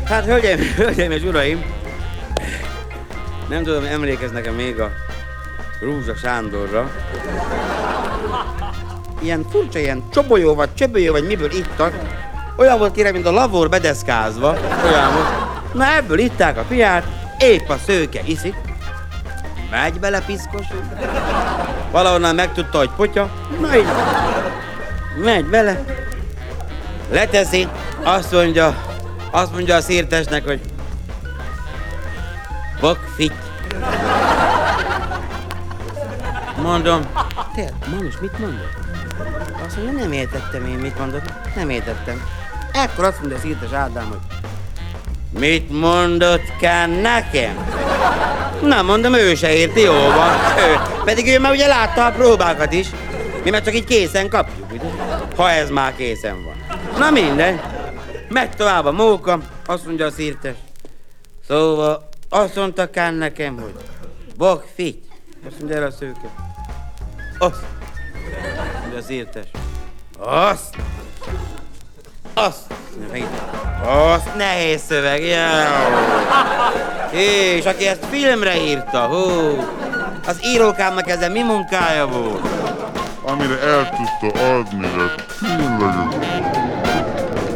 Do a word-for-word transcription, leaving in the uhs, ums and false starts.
Hát, hölgyeim, hölgyeim és uraim, nem tudom, emlékeznek-e még a Rúzsa Sándorra. Ilyen furcsa, ilyen csobolyó vagy csöbölyó vagy miből ittak. Olyan volt kérem, mint a lavor bedeszkázva. Olyan volt. Na ebből itták a piát, épp a szőke iszik. Megy bele piszkosul. Valahonnan megtudta, hogy potya. Na így. Megy bele. Leteszi. Azt mondja, azt mondja a szirtesnek, hogy bokfit. Mondom, te, Manus, mit mondod? Azt mondja, nem értettem én, mit mondott. Nem értettem. Ekkor azt mondja a szirtes Ádám, hogy mit mondott kán nekem? Na mondom, ő se érti, jó van. Ő. Pedig ő már ugye látta a próbákat is. Mi már csak így készen kapjuk, ugye? Ha ez már készen van. Na minden. Megy tovább a móka, azt mondja a szirtes. Szóval azt mondta kán nekem, hogy bokfit. Azt mondja el a szőke. Azt. Mondja a szirtes. Azt. Azt. Azt nehéz szöveg, jaj. És aki ezt filmre írta, hú. Az írókámnak ezen mi munkája volt? Amire el tudta adni, de tényleg